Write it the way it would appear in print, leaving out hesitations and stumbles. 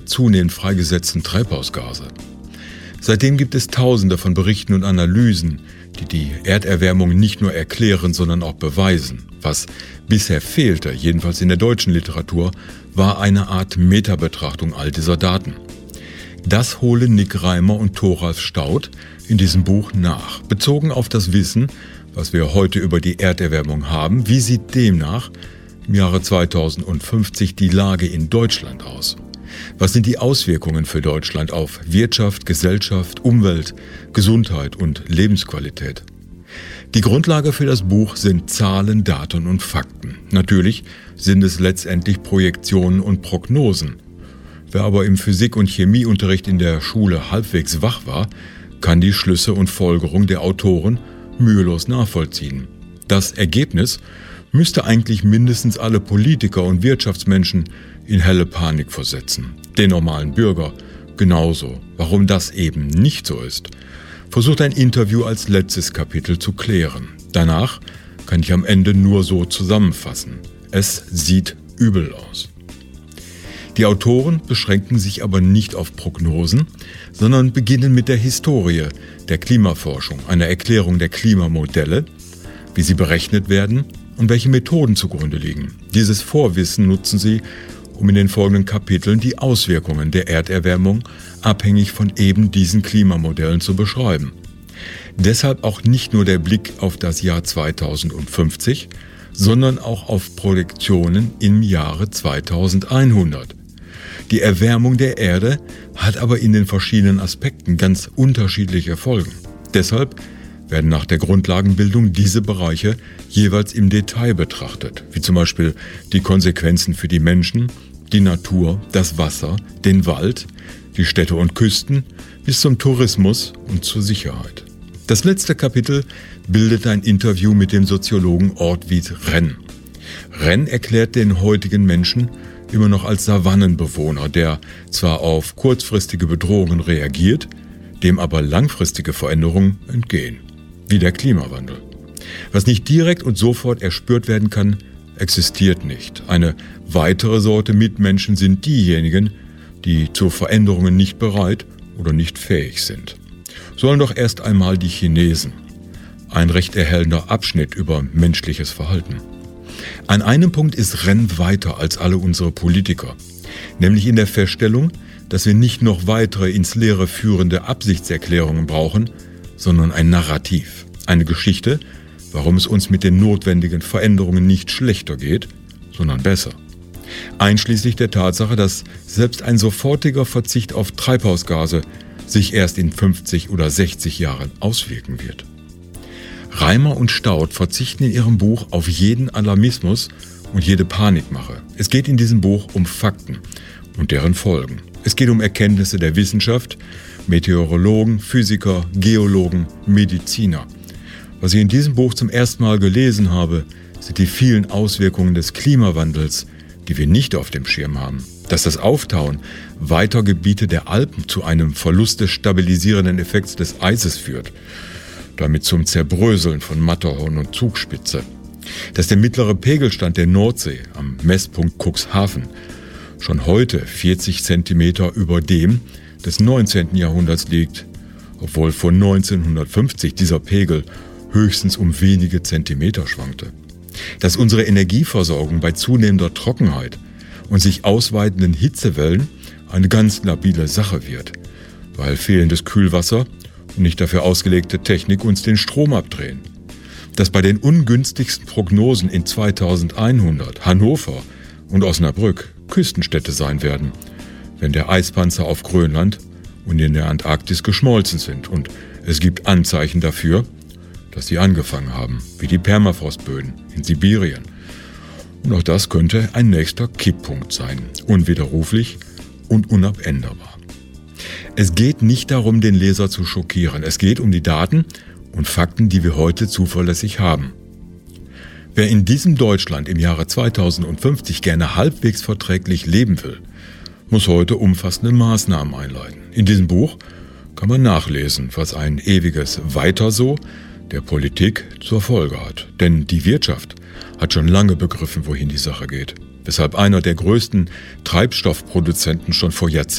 zunehmend freigesetzten Treibhausgase. Seitdem gibt es Tausende von Berichten und Analysen, die die Erderwärmung nicht nur erklären, sondern auch beweisen. Was bisher fehlte, jedenfalls in der deutschen Literatur, war eine Art Metabetrachtung all dieser Daten. Das holen Nick Reimer und Thoralf Staudt in diesem Buch nach, bezogen auf das Wissen, was wir heute über die Erderwärmung haben. Wie sieht demnach im Jahre 2050 die Lage in Deutschland aus? Was sind die Auswirkungen für Deutschland auf Wirtschaft, Gesellschaft, Umwelt, Gesundheit und Lebensqualität? Die Grundlage für das Buch sind Zahlen, Daten und Fakten. Natürlich sind es letztendlich Projektionen und Prognosen. Wer aber im Physik- und Chemieunterricht in der Schule halbwegs wach war, kann die Schlüsse und Folgerungen der Autoren mühelos nachvollziehen. Das Ergebnis müsste eigentlich mindestens alle Politiker und Wirtschaftsmenschen in helle Panik versetzen. Den normalen Bürger genauso. Warum das eben nicht so ist, versucht ein Interview als letztes Kapitel zu klären. Danach kann ich am Ende nur so zusammenfassen: Es sieht übel aus. Die Autoren beschränken sich aber nicht auf Prognosen, sondern beginnen mit der Historie der Klimaforschung, einer Erklärung der Klimamodelle, wie sie berechnet werden und welche Methoden zugrunde liegen. Dieses Vorwissen nutzen sie, um in den folgenden Kapiteln die Auswirkungen der Erderwärmung abhängig von eben diesen Klimamodellen zu beschreiben. Deshalb auch nicht nur der Blick auf das Jahr 2050, sondern auch auf Projektionen im Jahre 2100. Die Erwärmung der Erde hat aber in den verschiedenen Aspekten ganz unterschiedliche Folgen. Deshalb werden nach der Grundlagenbildung diese Bereiche jeweils im Detail betrachtet, wie zum Beispiel die Konsequenzen für die Menschen, die Natur, das Wasser, den Wald, die Städte und Küsten bis zum Tourismus und zur Sicherheit. Das letzte Kapitel bildet ein Interview mit dem Soziologen Ortwin Renn. Renn erklärt den heutigen Menschen immer noch als Savannenbewohner, der zwar auf kurzfristige Bedrohungen reagiert, dem aber langfristige Veränderungen entgehen, wie der Klimawandel. Was nicht direkt und sofort erspürt werden kann, existiert nicht. Eine weitere Sorte Mitmenschen sind diejenigen, die zu Veränderungen nicht bereit oder nicht fähig sind. Sollen doch erst einmal die Chinesen. Ein recht erhellender Abschnitt über menschliches Verhalten. An einem Punkt ist Renn weiter als alle unsere Politiker, nämlich in der Feststellung, dass wir nicht noch weitere ins Leere führende Absichtserklärungen brauchen, sondern ein Narrativ, eine Geschichte, warum es uns mit den notwendigen Veränderungen nicht schlechter geht, sondern besser. Einschließlich der Tatsache, dass selbst ein sofortiger Verzicht auf Treibhausgase sich erst in 50 oder 60 Jahren auswirken wird. Reimer und Staudt verzichten in ihrem Buch auf jeden Alarmismus und jede Panikmache. Es geht in diesem Buch um Fakten und deren Folgen. Es geht um Erkenntnisse der Wissenschaft, Meteorologen, Physiker, Geologen, Mediziner. Was ich in diesem Buch zum ersten Mal gelesen habe, sind die vielen Auswirkungen des Klimawandels, die wir nicht auf dem Schirm haben. Dass das Auftauen weiter Gebiete der Alpen zu einem Verlust des stabilisierenden Effekts des Eises führt, damit zum Zerbröseln von Matterhorn und Zugspitze. Dass der mittlere Pegelstand der Nordsee am Messpunkt Cuxhaven schon heute 40 Zentimeter über dem des 19. Jahrhunderts liegt, obwohl vor 1950 dieser Pegel höchstens um wenige Zentimeter schwankte. Dass unsere Energieversorgung bei zunehmender Trockenheit und sich ausweitenden Hitzewellen eine ganz labile Sache wird, weil fehlendes Kühlwasser und nicht dafür ausgelegte Technik uns den Strom abdrehen. Dass bei den ungünstigsten Prognosen in 2100 Hannover und Osnabrück Küstenstädte sein werden, wenn der Eispanzer auf Grönland und in der Antarktis geschmolzen sind. Und es gibt Anzeichen dafür, dass sie angefangen haben, wie die Permafrostböden in Sibirien. Und auch das könnte ein nächster Kipppunkt sein, unwiderruflich und unabänderbar. Es geht nicht darum, den Leser zu schockieren. Es geht um die Daten und Fakten, die wir heute zuverlässig haben. Wer in diesem Deutschland im Jahre 2050 gerne halbwegs verträglich leben will, muss heute umfassende Maßnahmen einleiten. In diesem Buch kann man nachlesen, was ein ewiges Weiter so der Politik zur Folge hat. Denn die Wirtschaft hat schon lange begriffen, wohin die Sache geht. Weshalb einer der größten Treibstoffproduzenten schon vor Jahrzehnten